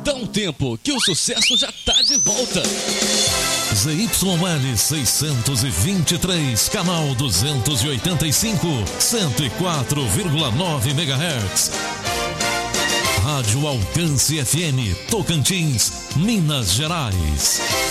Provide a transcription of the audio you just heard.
Dá um tempo que o sucesso já tá de volta. ZYL 623, canal 285, 104,9 MHz. Rádio Alcance FM, Tocantins, Minas Gerais.